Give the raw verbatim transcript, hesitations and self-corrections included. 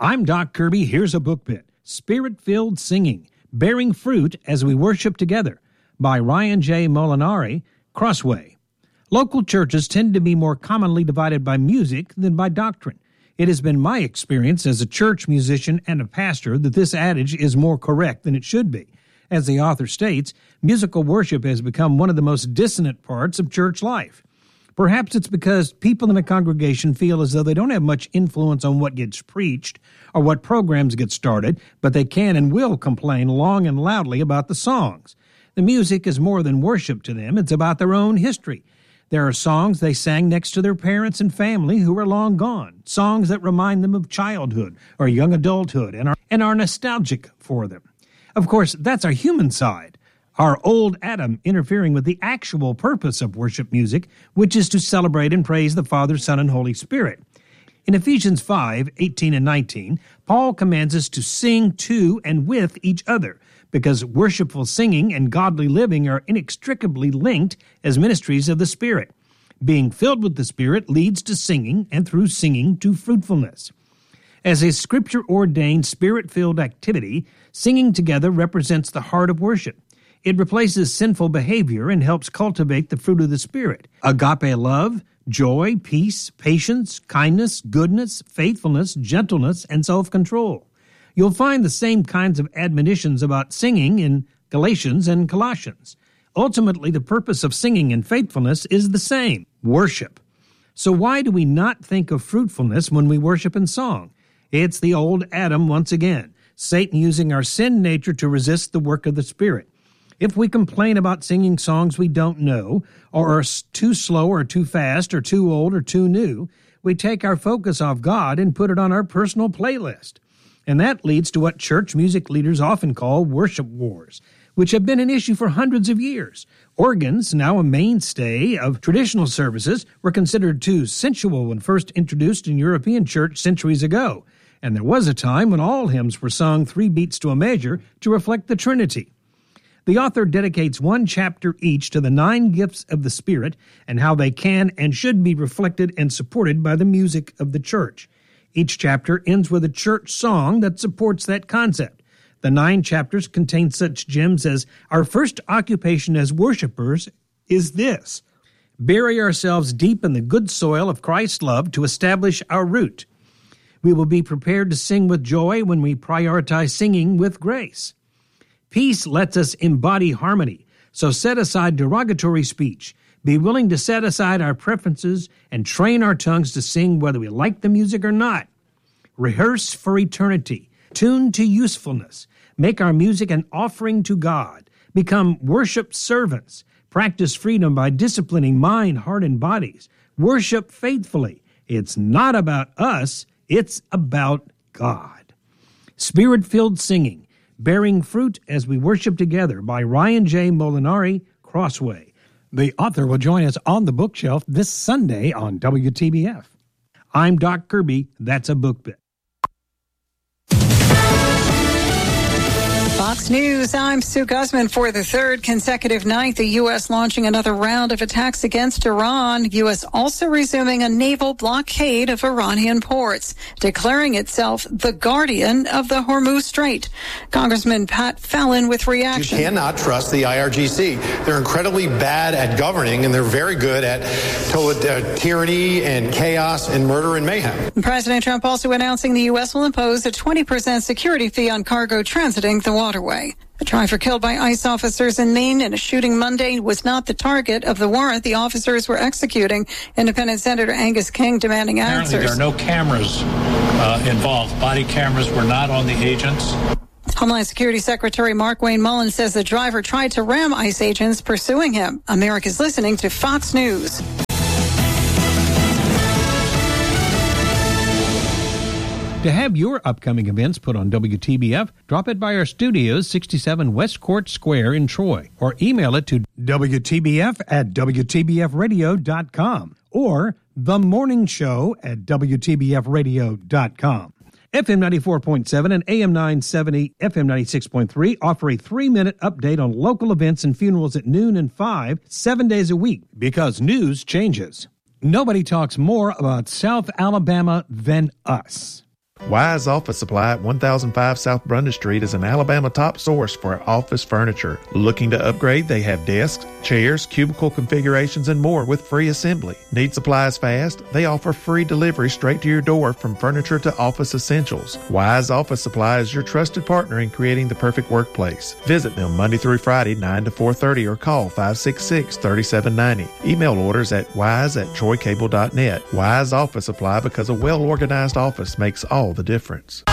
I'm Doc Kirby. Here's a book bit. Spirit-Filled Singing, Bearing Fruit as We Worship Together by Ryan J. Molinari, Crossway. Local churches tend to be more commonly divided by music than by doctrine. It has been my experience as a church musician and a pastor that this adage is more correct than it should be. As the author states, musical worship has become one of the most dissonant parts of church life. Perhaps it's because people in a congregation feel as though they don't have much influence on what gets preached or what programs get started, but they can and will complain long and loudly about the songs. The music is more than worship to them. It's about their own history. There are songs they sang next to their parents and family who are long gone, songs that remind them of childhood or young adulthood and are, and are nostalgic for them. Of course, that's our human side. Our old Adam interfering with the actual purpose of worship music, which is to celebrate and praise the Father, Son, and Holy Spirit. In Ephesians five, eighteen and nineteen, Paul commands us to sing to and with each other, because worshipful singing and godly living are inextricably linked as ministries of the Spirit. Being filled with the Spirit leads to singing, and through singing to fruitfulness. As a Scripture-ordained, Spirit-filled activity, singing together represents the heart of worship. It replaces sinful behavior and helps cultivate the fruit of the Spirit: agape love, joy, peace, patience, kindness, goodness, faithfulness, gentleness, and self-control. You'll find the same kinds of admonitions about singing in Galatians and Colossians. Ultimately, the purpose of singing and faithfulness is the same: worship. So why do we not think of fruitfulness when we worship in song? It's the old Adam once again, Satan using our sin nature to resist the work of the Spirit. If we complain about singing songs we don't know, or are too slow or too fast or too old or too new, we take our focus off God and put it on our personal playlist. And that leads to what church music leaders often call worship wars, which have been an issue for hundreds of years. Organs, now a mainstay of traditional services, were considered too sensual when first introduced in European church centuries ago. And there was a time when all hymns were sung three beats to a measure to reflect the Trinity. The author dedicates one chapter each to the nine gifts of the Spirit and how they can and should be reflected and supported by the music of the church. Each chapter ends with a church song that supports that concept. The nine chapters contain such gems as, our first occupation as worshipers is this: bury ourselves deep in the good soil of Christ's love to establish our root. We will be prepared to sing with joy when we prioritize singing with grace. Peace lets us embody harmony, so set aside derogatory speech. Be willing to set aside our preferences and train our tongues to sing whether we like the music or not. Rehearse for eternity. Tune to usefulness. Make our music an offering to God. Become worship servants. Practice freedom by disciplining mind, heart, and bodies. Worship faithfully. It's not about us, it's about God. Spirit-Filled Singing, Bearing Fruit as We Worship Together by Ryan J. Molinari, Crossway. The author will join us on the bookshelf this Sunday on W T B F. I'm Doc Kirby. That's a book bit. Fox News, I'm Sue Guzman. For the third consecutive night, the U S launching another round of attacks against Iran. U S also resuming a naval blockade of Iranian ports, declaring itself the guardian of the Hormuz Strait. Congressman Pat Fallon with reaction. You cannot trust the I R G C. They're incredibly bad at governing, and they're very good at uh, tyranny and chaos and murder and mayhem. President Trump also announcing the U S will impose a twenty percent security fee on cargo transiting the waterway. The driver killed by ICE officers in Maine in a shooting Monday was not the target of the warrant the officers were executing. Independent Senator Angus King demanding answers. Apparently there are no cameras uh, involved. Body cameras were not on the agents. Homeland Security Secretary Markwayne Mullin says the driver tried to ram ICE agents pursuing him. America's listening to Fox News. To have your upcoming events put on W T B F, drop it by our studios, sixty-seven West Court Square in Troy, or email it to W T B F at W T B F radio dot com or The Morning Show at W T B F radio dot com. F M ninety-four point seven and A M nine seventy, F M ninety-six point three offer a three-minute update on local events and funerals at noon and five, seven days a week, because news changes. Nobody talks more about South Alabama than us. Wise Office Supply at one thousand five South Brundage Street is an Alabama top source for office furniture. Looking to upgrade? They have desks, chairs, cubicle configurations, and more with free assembly. Need supplies fast? They offer free delivery straight to your door from furniture to office essentials. Wise Office Supply is your trusted partner in creating the perfect workplace. Visit them Monday through Friday, nine to four thirty, or call five six six, three seven nine zero. Email orders at wise at troy cable dot net. Wise Office Supply, because a well-organized office makes all the difference.